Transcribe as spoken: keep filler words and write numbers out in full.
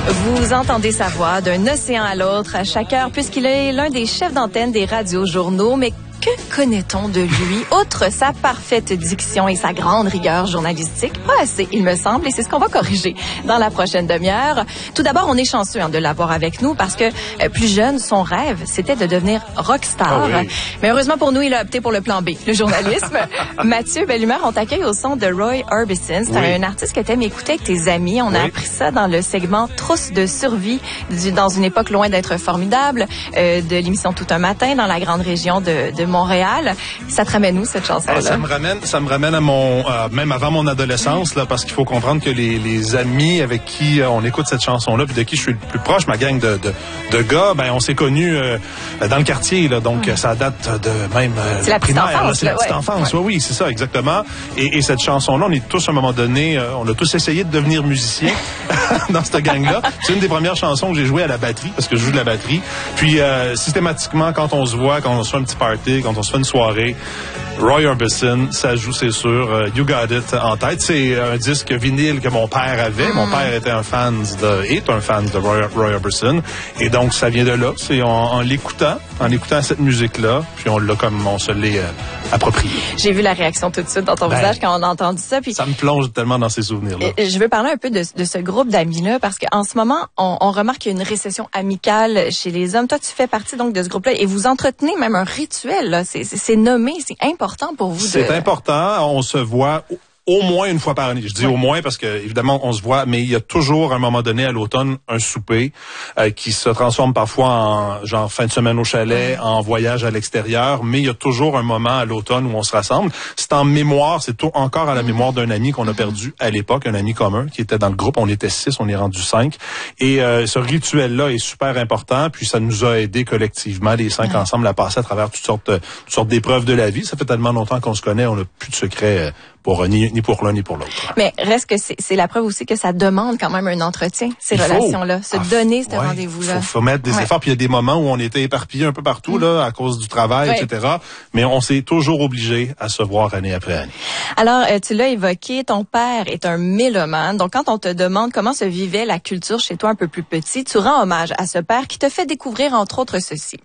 Vous entendez sa voix d'un océan à l'autre à chaque heure puisqu'il est l'un des chefs d'antenne des radios-journaux. Mais que connaît-on de lui, outre sa parfaite diction et sa grande rigueur journalistique? Pas assez, il me semble, et c'est ce qu'on va corriger dans la prochaine demi-heure. Tout d'abord, on est chanceux hein, de l'avoir avec nous parce que euh, plus jeune, son rêve, c'était de devenir rockstar. Oh oui. Mais heureusement pour nous, il a opté pour le plan B, le journalisme. Mathieu Bellumeur, on t'accueille au son de Roy Orbison. C'est oui. un artiste que t'aimes écouter avec tes amis. On oui. a appris ça dans le segment Trousse de survie du, dans une époque loin d'être formidable euh, de l'émission Tout un matin dans la grande région de, de Montréal. Ça te ramène où, cette chanson-là? Euh, ça me ramène, ça me ramène à mon, euh, même avant mon adolescence, là, parce qu'il faut comprendre que les, les amis avec qui euh, on écoute cette chanson-là, puis de qui je suis le plus proche, ma gang de, de, de gars, ben, on s'est connus euh, dans le quartier, là, donc mmh. ça date de même euh, c'est la petite primaire, enfance, là, c'est la là, petite ouais. enfance, ouais. oui, oui, c'est ça, exactement. Et, et cette chanson-là, on est tous à un moment donné, euh, on a tous essayé de devenir musiciens dans cette gang-là. C'est une des premières chansons que j'ai jouées à la batterie, parce que je joue de la batterie. Puis euh, systématiquement, quand on se voit, quand on se fait un petit party, quand on se fait une soirée, Roy Orbison, ça joue, c'est sûr. Uh, You Got It en tête. C'est un disque vinyle que mon père avait. Mm. Mon père était un fan de, est un fan de Roy, Roy Orbison. Et donc, ça vient de là. C'est en, en l'écoutant, en écoutant cette musique-là, puis on l'a comme on se l'est euh, approprié. J'ai vu la réaction tout de suite dans ton ben, visage quand on a entendu ça. Puis ça me plonge tellement dans ces souvenirs-là. Je veux parler un peu de, de ce groupe d'amis-là parce qu'en ce moment, on, on remarque qu'il y a une récession amicale chez les hommes. Toi, tu fais partie donc de ce groupe-là et vous entretenez même un rituel. Là. C'est, c'est, c'est nommé, c'est important. Pour vous de... C'est important. On se voit au moins une fois par année. Je dis oui. au moins parce que, évidemment, on se voit, mais il y a toujours, à un moment donné, à l'automne, un souper euh, qui se transforme parfois en genre fin de semaine au chalet, en voyage à l'extérieur, mais il y a toujours un moment à l'automne où on se rassemble. C'est en mémoire, c'est tout, encore à la mémoire d'un ami qu'on a perdu à l'époque, un ami commun qui était dans le groupe. On était six, on est rendu cinq. Et euh, ce rituel-là est super important, puis ça nous a aidés collectivement, les cinq ouais. ensemble, à passer à travers toutes sortes, toutes sortes d'épreuves de la vie. Ça fait tellement longtemps qu'on se connaît, on n'a plus de secrets pour ni, ni pour l'un ni pour l'autre. Mais reste que c'est, c'est la preuve aussi que ça demande quand même un entretien, ces il relations-là, faut. se ah, donner ce ouais, rendez-vous-là. Il faut, faut mettre des ouais. efforts. Puis il y a des moments où on était éparpillés un peu partout, mmh. là, à cause du travail, ouais. et cetera. Mais on s'est toujours obligé à se voir année après année. Alors, euh, tu l'as évoqué, ton père est un mélomane. Donc, quand on te demande comment se vivait la culture chez toi un peu plus petit, tu rends hommage à ce père qui te fait découvrir, entre autres, ceci.